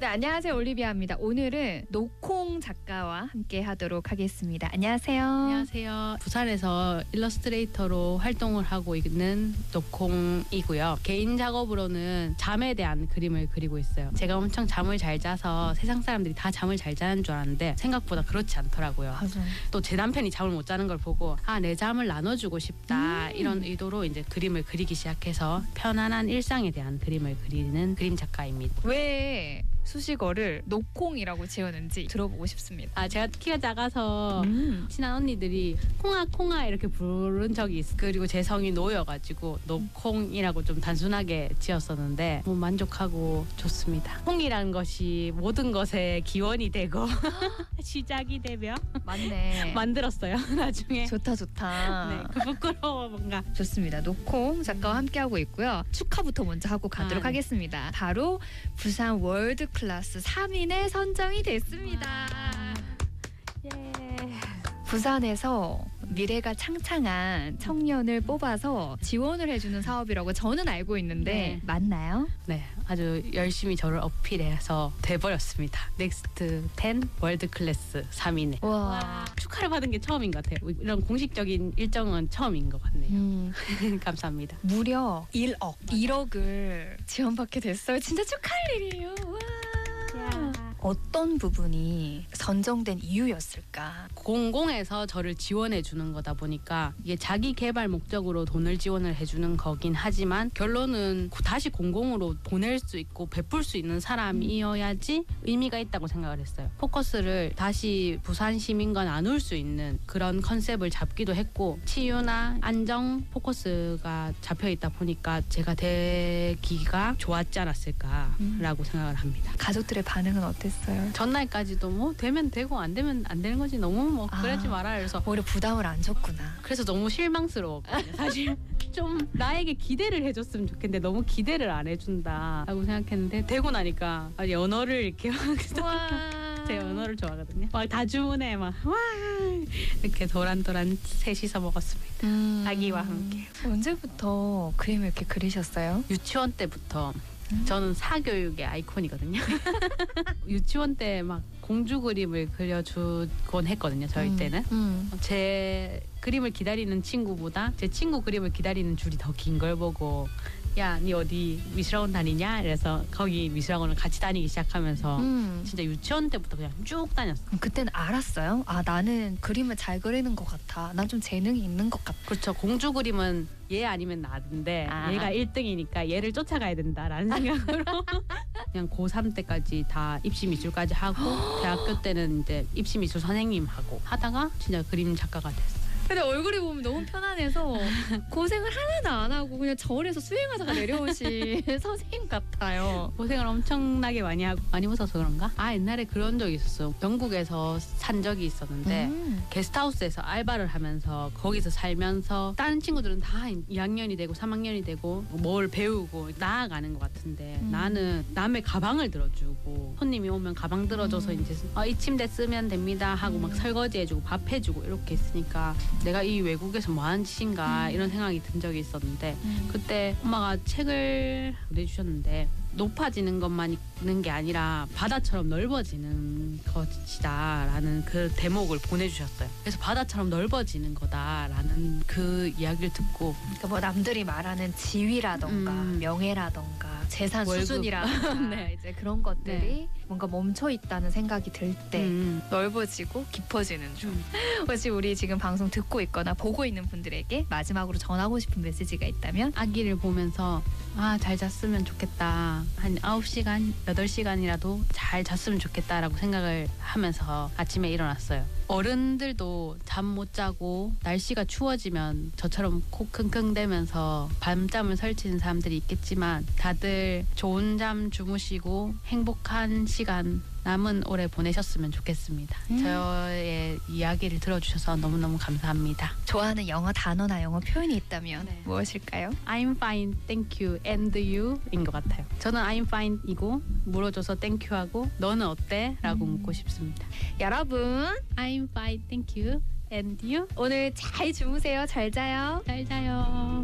네, 안녕하세요. 올리비아입니다. 오늘은 노콩 작가와 함께 하도록 하겠습니다. 안녕하세요. 안녕하세요. 부산에서 일러스트레이터로 활동을 하고 있는 노콩이고요. 개인 작업으로는 잠에 대한 그림을 그리고 있어요. 제가 엄청 잠을 잘 자서 세상 사람들이 다 잠을 잘 자는 줄 알았는데 생각보다 그렇지 않더라고요. 맞아요. 또 제 남편이 잠을 못 자는 걸 보고 내 잠을 나눠주고 싶다 이런 의도로 이제 그림을 그리기 시작해서 편안한 일상에 대한 그림을 그리는 그림 작가입니다. 왜 수식어를 노콩이라고 지었는지 들어보고 싶습니다. 제가 키가 작아서 친한 언니들이 콩아 이렇게 부른 적이 있어요. 그리고 제 성이 노여가지고 노콩이라고 좀 단순하게 지었었는데 만족하고 좋습니다. 콩이라는 것이 모든 것의 기원이 되고 시작이 되며 맞네. 만들었어요. 나중에. 좋다. 네, 부끄러워 뭔가. 좋습니다. 노콩 작가와 함께하고 있고요. 축하부터 먼저 하고 가도록 네. 하겠습니다. 바로 부산 월드 클래스 3인에 선정이 됐습니다. 예. 부산에서 미래가 창창한 청년을 뽑아서 지원을 해주는 사업이라고 저는 알고 있는데 네. 맞나요? 네, 아주 열심히 저를 어필해서 돼버렸습니다. 넥스트 10 월드 클래스 3인에. 와. 축하를 받은 게 처음인 것 같아요. 이런 공식적인 일정은 처음인 것 같네요. 감사합니다. 무려 1억. 1억을 지원받게 됐어요. 진짜 축하할 일이에요. 와. 어떤 부분이 선정된 이유였을까? 공공에서 저를 지원해 주는 거다 보니까 이게 자기 개발 목적으로 돈을 지원을 해주는 거긴 하지만 결론은 다시 공공으로 보낼 수 있고 베풀 수 있는 사람이어야지 의미가 있다고 생각을 했어요. 포커스를 다시 부산 시민과 나눌 수 있는 그런 컨셉을 잡기도 했고 치유나 안정 포커스가 잡혀 있다 보니까 제가 되기가 좋았지 않았을까라고 생각을 합니다. 가족들의 반응은 어땠어요? 전날까지도 되면 되고 안 되면 안 되는 거지 너무 그러지 마라 그래서 오히려 부담을 안 줬구나. 그래서 너무 실망스러웠거든요. 사실 좀 나에게 기대를 해줬으면 좋겠는데 너무 기대를 안 해준다라고 생각했는데 되고 나니까 연어를 이렇게 제 연어를 좋아하거든요. 막 다 주문해 와 이렇게 도란도란 셋이서 먹었습니다. 아기와 함께. 언제부터 그림을 이렇게 그리셨어요? 유치원 때부터. 저는 사교육의 아이콘이거든요. 유치원 때 막 공주 그림을 그려주곤 했거든요. 저희 때는. 제 그림을 기다리는 친구보다 제 친구 그림을 기다리는 줄이 더 긴 걸 보고 야, 니 어디 미술학원 다니냐? 그래서 거기 미술학원을 같이 다니기 시작하면서 진짜 유치원 때부터 그냥 쭉 다녔어요. 그때는 알았어요? 나는 그림을 잘 그리는 것 같아. 난 좀 재능이 있는 것 같아. 그렇죠. 공주 그림은 얘 아니면 나인데 얘가 1등이니까 얘를 쫓아가야 된다라는 생각으로 그냥 고3 때까지 다 입시 미술까지 하고 대학교 때는 이제 입시 미술 선생님 하고 하다가 진짜 그림 작가가 됐어요. 근데 얼굴이 보면 너무 편안해서 고생을 하나도 안 하고 그냥 절에서 수행하다가 내려오신 선생님 같아요. 고생을 엄청나게 많이 하고 많이 웃어서 그런가? 옛날에 그런 적이 있었어요. 영국에서 산 적이 있었는데 게스트하우스에서 알바를 하면서 거기서 살면서 다른 친구들은 다 2학년이 되고 3학년이 되고 뭘 배우고 나아가는 것 같은데 나는 남의 가방을 들어주고 손님이 오면 가방 들어줘서 이제 이 침대 쓰면 됩니다 하고 막 설거지해주고 밥 해주고 이렇게 있으니까 내가 이 외국에서 뭐 하는 짓인가 이런 생각이 든 적이 있었는데 그때 엄마가 책을 보내주셨는데 높아지는 것만 있는 게 아니라 바다처럼 넓어지는 것이다라는 그 대목을 보내주셨어요. 그래서 바다처럼 넓어지는 거다라는 그 이야기를 듣고 그러니까 뭐 남들이 말하는 지위라던가 명예라던가 재산 월급. 수준이라던가 네. 이제 그런 것들이 뭔가 멈춰 있다는 생각이 들 때 넓어지고 깊어지는 중. 혹시 우리 지금 방송 듣고 있거나 보고 있는 분들에게 마지막으로 전하고 싶은 메시지가 있다면? 아기를 보면서 잘 잤으면 좋겠다. 한 9시간, 8시간이라도 잘 잤으면 좋겠다라고 생각을 하면서 아침에 일어났어요. 어른들도 잠 못 자고 날씨가 추워지면 저처럼 코 킁킁대면서 밤잠을 설치는 사람들이 있겠지만 다들 좋은 잠 주무시고 행복한 시간 남은 올해 보내셨으면 좋겠습니다. 저의 이야기를 들어주셔서 너무너무 감사합니다. 좋아하는 영어 단어나 영어 표현이 있다면 네. 무엇일까요? I'm fine, thank you, and you인 것 같아요. 저는 I'm fine이고 물어줘서 thank you하고 너는 어때? 라고 묻고 싶습니다. 여러분 I'm fine, thank you, and you. 오늘 잘 주무세요. 잘 자요. 잘 자요.